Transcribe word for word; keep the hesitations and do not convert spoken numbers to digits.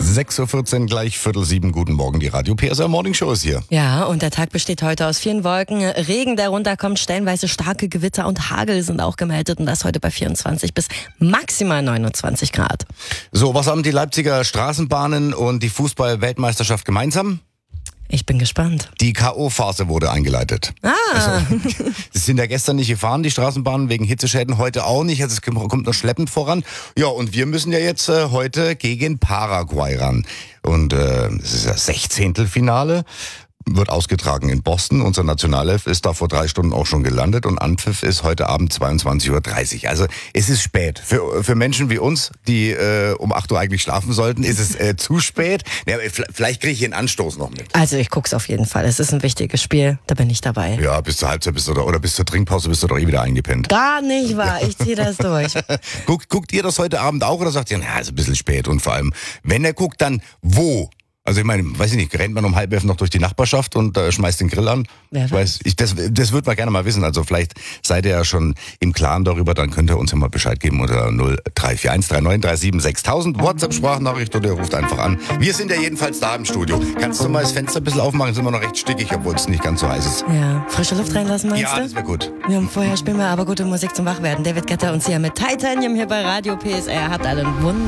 sechs Uhr vierzehn, gleich Viertel sieben. Guten Morgen, die Radio P S R Morning Show ist hier. Ja, und der Tag besteht heute aus vielen Wolken. Regen, der runterkommt, stellenweise starke Gewitter und Hagel sind auch gemeldet. Und das heute bei vierundzwanzig bis maximal neunundzwanzig Grad. So, was haben die Leipziger Straßenbahnen und die Fußball-Weltmeisterschaft gemeinsam? Ich bin gespannt. Die K O-Phase wurde eingeleitet. Ah. Also, sie sind ja gestern nicht gefahren, die Straßenbahnen, wegen Hitzeschäden, heute auch nicht. Also es kommt noch schleppend voran. Ja, und wir müssen ja jetzt äh, heute gegen Paraguay ran. Und äh, es ist das Sechzehntelfinale. Wird ausgetragen in Boston. Unser Nationalelf ist da vor drei Stunden auch schon gelandet und Anpfiff ist heute Abend zweiundzwanzig Uhr dreißig. Also es ist spät. Für, für Menschen wie uns, die äh, um acht Uhr eigentlich schlafen sollten, ist es äh, zu spät. Ja, vielleicht kriege ich einen Anstoß noch mit. Also ich guck's auf jeden Fall. Es ist ein wichtiges Spiel. Da bin ich dabei. Ja, bis zur Halbzeit bist du da, oder bis zur Trinkpause bist du doch eh wieder eingepennt. Gar nicht wahr. Ich ziehe das durch. Guckt, guckt ihr das heute Abend auch oder sagt ihr, na, ist ein bisschen spät? Und vor allem, wenn er guckt, dann wo? Also ich meine, weiß ich nicht, rennt man um halb elf noch durch die Nachbarschaft und äh, schmeißt den Grill an? Wer ich weiß, ich, das, das würde man gerne mal wissen. Also vielleicht seid ihr ja schon im Klaren darüber, dann könnt ihr uns ja mal Bescheid geben unter null drei vier eins drei neun drei sieben sechstausend, WhatsApp-Sprachnachricht oder ihr ruft einfach an. Wir sind ja jedenfalls da im Studio. Kannst du mal das Fenster ein bisschen aufmachen? Sind wir noch recht stickig, obwohl es nicht ganz so heiß ist. Ja, frische Luft reinlassen, meinst ja, du? Ja, das wäre gut. Wir haben vorher spielen wir aber gute Musik zum Wachwerden. David Guetta und Sia mit Titanium hier bei Radio P S R. Habt alle einen Wunder.